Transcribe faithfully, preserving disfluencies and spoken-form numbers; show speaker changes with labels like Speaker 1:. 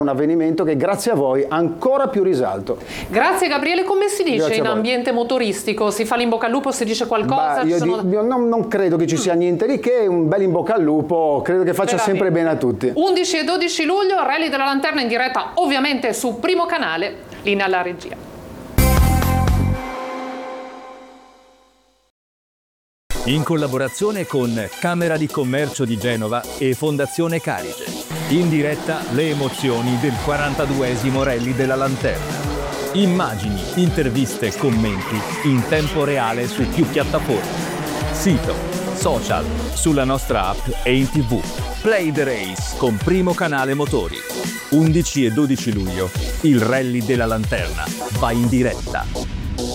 Speaker 1: Un avvenimento che grazie a voi ha ancora più risalto.
Speaker 2: Grazie Gabriele, come si dice
Speaker 1: Grazie
Speaker 2: in ambiente motoristico? Si fa l'in bocca al lupo, si dice qualcosa?
Speaker 1: Bah, io,
Speaker 2: sono...
Speaker 1: di, io non, non credo che ci sia niente di che, un bel in bocca al lupo, credo che faccia
Speaker 2: Veramente.
Speaker 1: sempre bene a tutti.
Speaker 2: undici e dodici luglio, Rally della Lanterna in diretta ovviamente su Primo Canale, linea alla regia.
Speaker 3: In collaborazione con Camera di Commercio di Genova e Fondazione Carige. In diretta le emozioni del quarantaduesimo Rally della Lanterna. Immagini, interviste e commenti in tempo reale su più piattaforme. Sito, social, sulla nostra app e in tv. Play the Race con Primo Canale Motori. undici e dodici luglio, il Rally della Lanterna va in diretta.